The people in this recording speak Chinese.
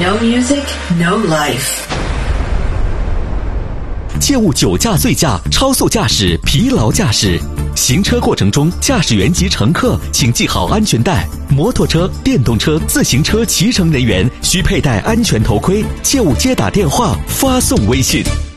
No music, no life. 切勿酒驾、醉驾、超速驾驶、疲劳驾驶。行车过程中，驾驶员及乘客请系好安全带。摩托车、电动车、自行车骑乘人员需佩戴安全头盔，切勿接打电话、发送微信。